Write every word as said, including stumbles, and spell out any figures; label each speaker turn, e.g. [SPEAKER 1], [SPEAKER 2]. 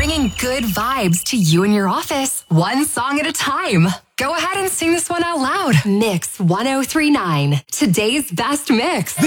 [SPEAKER 1] bringing good vibes to you and your office, one song at a time. Go ahead and sing this one out loud. Mix one oh three point nine, today's best mix.